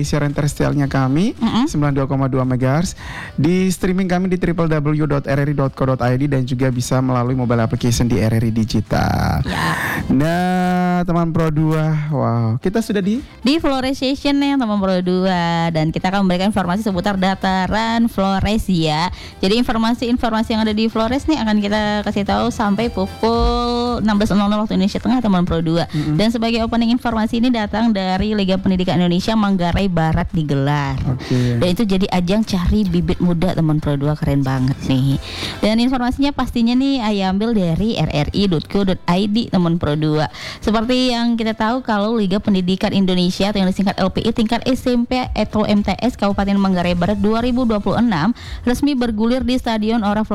siaran terestrialnya kami 92,2 MHz, di streaming kami di www.rri.co.id dan juga bisa melalui mobile application di RRI Digital. Nah, teman Pro 2, wow, kita sudah di Flores Station ya teman Pro 2, dan kita akan memberikan informasi seputar dataran Flores ya. Jadi informasi-informasi yang ada di Flores nih akan kita kasih tahu sampai pukul 16.00 waktu Indonesia Tengah teman Pro 2. Dan sebagai opening informasi ini datang dari Liga Pendidikan Indonesia Manggarai Barat digelar. Dan itu jadi ajang cari bibit muda teman Pro 2, keren banget nih. Dan informasinya pastinya nih saya ambil dari rri.co.id teman Pro 2. Seperti yang kita tahu kalau Liga Pendidikan Indonesia atau yang disingkat LPI tingkat SMP atau MTS Kabupaten Manggarai Barat 2026 resmi bergulir di Stadion Ora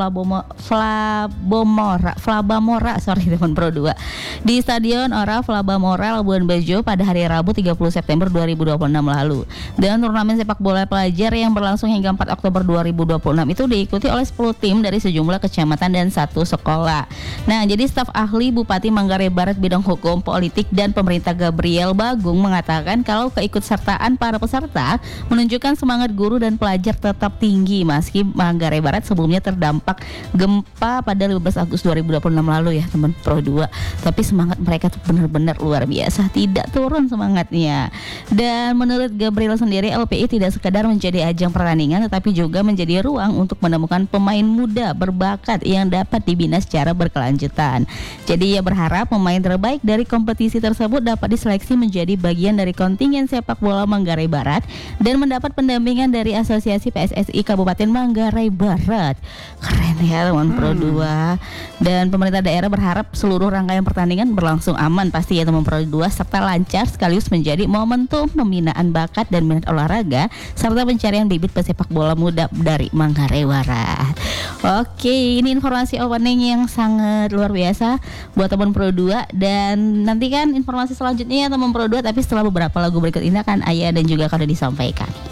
Flabamora teman Pro 2. Di Stadion Ora Flabamora Labuan Bajo pada hari Rabu 30 September 2026 lalu. Dan turnamen sepak bola pelajar yang berlangsung hingga 4 Oktober 2026 itu diikuti oleh 10 tim dari sejumlah kecamatan dan 1 sekolah. Nah, jadi staf ahli Bupati Manggarai Barat bidang hukum, politik dan pemerintah Gabriel Bagung mengatakan kalau keikutsertaan para peserta menunjukkan semangat guru dan pelajar tetap tinggi meski Manggarai Barat sebelumnya terdampak gempa pada 15 Agustus 2026 lalu ya teman Pro 2. Tapi semangat mereka tuh benar-benar luar biasa, tidak turun semangatnya. Dan menurut Gabriel sendiri, LPI tidak sekedar menjadi ajang pertandingan tetapi juga menjadi ruang untuk menemukan pemain muda berbakat yang dapat dibina secara berkelanjutan. Jadi ia berharap pemain terbaik dari kompetisi tersebut dapat diseleksi menjadi bagian dari kontingen sepak bola Manggarai Barat dan mendapat pendampingan dari Asosiasi PSSI Kabupaten Manggarai Barat. Keren ya teman Pro 2. Dan pemerintah daerah berharap seluruh rangkaian pertandingan berlangsung aman pasti ya teman Pro 2 serta lancar sekaligus menjadi momentum pembinaan bakat dan minat olahraga serta pencarian bibit pesepak bola muda dari Manggarai Barat. Oke, ini informasi opening yang sangat luar biasa buat teman Pro 2, dan nantikan informasi selanjutnya ya teman Pro 2, tapi setelah beberapa lagu berikut ini akan Ayah dan juga akan disampaikan.